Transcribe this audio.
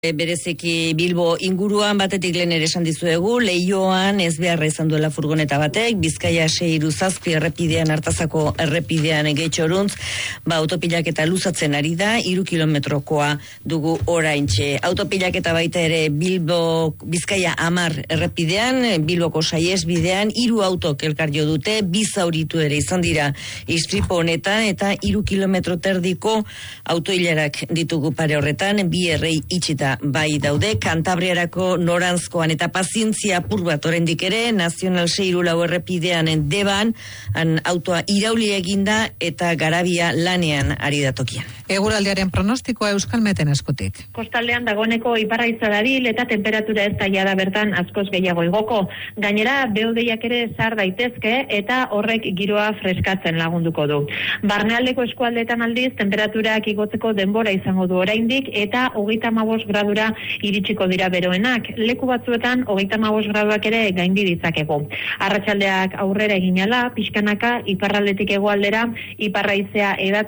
Bereziki Bilbo inguruan batetik lehen ere esan dizuegu, Leioan ez beharra izan duela furgoneta batek, Bizkaia 6-7 errepidean Artazako errepidean Getxoruntz, autopilaketa luzatzen ari da, 3 kilometrokoa dugu oraintxe. Autopilaketa baita ere Bilbo Bizkaia 10 errepidean, Bilboko Saiesbidean 3 autok elkar jo dute, 2 zauritu ere izan dira istripu honetan eta 3 kilometro terdiko autoilarak ditugu pare horretan, 2 errei itxita bai daude, Kantabriarako noranzkoan eta pazientzia apur bat oraindik ere, Nazional 6 errepidean Deban, autoa irauli eginda eta garabia lanean ari da tokian. Eguraldiaren pronostikoa Euskalmeten eskutik. Kostaldean dagoeneko iparraiza dabil eta temperatura ez daia da bertan askoz gehiago igoko. Gainera, behodeiak ere zar daitezke eta horrek giroa freskatzen lagunduko du. Barnealdeko eskualdetan aldiz, temperaturak igotzeko denbora izango du oraindik eta 35 gradura iritsiko dira beroenak. Leku batzuetan 35 graduak ere gaindi ditzakegu. Arratsaldeak aurrera egin ala, pixkanaka iparraldetik hegoaldera iparraizea edat